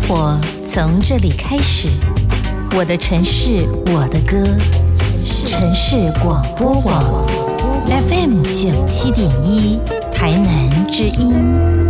活从这里开始，我的城市，我的歌，城市广播网 FM 97.1，台南之音。